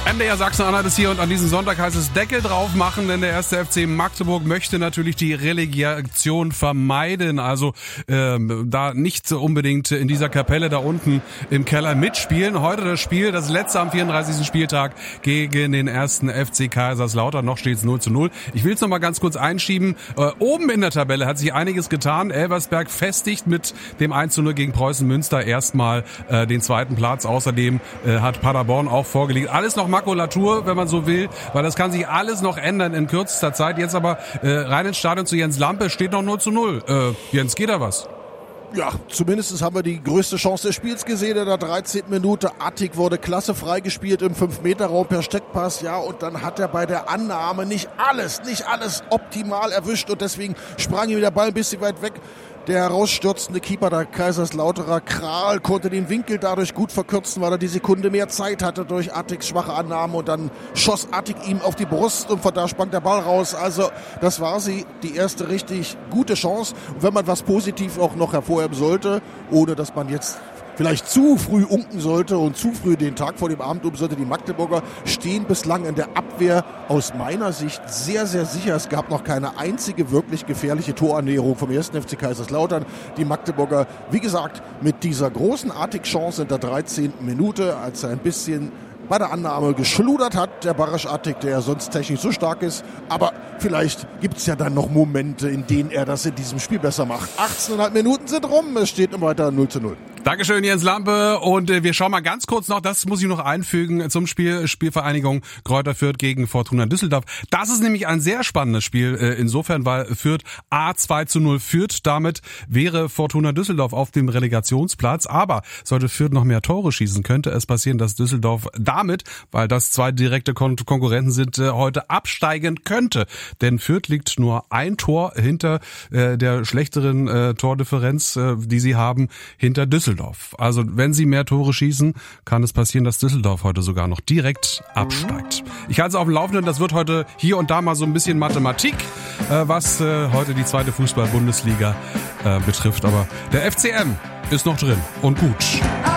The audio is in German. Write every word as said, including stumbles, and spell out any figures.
M D R Sachsen-Anhalt ist hier und an diesem Sonntag heißt es Deckel drauf machen, denn der erste F C Magdeburg möchte natürlich die Relegation vermeiden. Also ähm, da nicht unbedingt in dieser Kapelle da unten im Keller mitspielen. Heute das Spiel, das letzte am vierunddreißigsten Spieltag gegen den ersten F C Kaiserslautern. Noch steht es null zu null. Ich will es noch mal ganz kurz einschieben. Äh, oben in der Tabelle hat sich einiges getan. Elversberg festigt mit dem eins zu null gegen Preußen Münster erstmal äh, den zweiten Platz. Außerdem äh, hat Paderborn auch vorgelegt. Alles noch Makulatur, wenn man so will, weil das kann sich alles noch ändern in kürzester Zeit. Jetzt aber äh, rein ins Stadion zu Jens Lampe, steht noch null zu null. Äh, Jens, geht da was? Ja, zumindest haben wir die größte Chance des Spiels gesehen in der dreizehnten Minute. Attik wurde klasse freigespielt im fünf Meter Raum per Steckpass. Ja, und dann hat er bei der Annahme nicht alles, nicht alles optimal erwischt und deswegen sprang ihm der Ball ein bisschen weit weg. Der herausstürzende Keeper der Kaiserslauterer Kral konnte den Winkel dadurch gut verkürzen, weil er die Sekunde mehr Zeit hatte durch Attiks schwache Annahme und dann schoss Attik ihm auf die Brust und von da sprang der Ball raus. Also das war sie, die erste richtig gute Chance. Und wenn man was positiv auch noch hervorheben sollte, ohne dass man jetzt vielleicht zu früh unken sollte und zu früh den Tag vor dem Abend um sollte, die Magdeburger stehen bislang in der Abwehr aus meiner Sicht sehr, sehr sicher. Es gab noch keine einzige wirklich gefährliche Torannäherung vom ersten F C Kaiserslautern. Die Magdeburger, wie gesagt, mit dieser großen Attik-Chance in der dreizehnten Minute, als er ein bisschen bei der Annahme geschludert hat, der Barasch Attik, der ja sonst technisch so stark ist. Aber vielleicht gibt es ja dann noch Momente, in denen er das in diesem Spiel besser macht. achtzehneinhalb Minuten sind rum, es steht immer weiter null zu null. Dankeschön, Jens Lampe. Und äh, wir schauen mal ganz kurz noch, das muss ich noch einfügen, zum Spiel Spielvereinigung Greuther Fürth gegen Fortuna Düsseldorf. Das ist nämlich ein sehr spannendes Spiel, äh, insofern, weil Fürth A zwei zu null führt. Damit wäre Fortuna Düsseldorf auf dem Relegationsplatz. Aber sollte Fürth noch mehr Tore schießen, könnte es passieren, dass Düsseldorf damit, weil das zwei direkte Kon- Konkurrenten sind, äh, heute absteigen könnte. Denn Fürth liegt nur ein Tor hinter äh, der schlechteren äh, Tordifferenz, äh, die sie haben, hinter Düsseldorf. Also wenn sie mehr Tore schießen, kann es passieren, dass Düsseldorf heute sogar noch direkt absteigt. Ich halte es auf dem Laufenden, das wird heute hier und da mal so ein bisschen Mathematik, äh, was äh, heute die zweite Fußball-Bundesliga äh, betrifft. Aber der F C M ist noch drin und gut.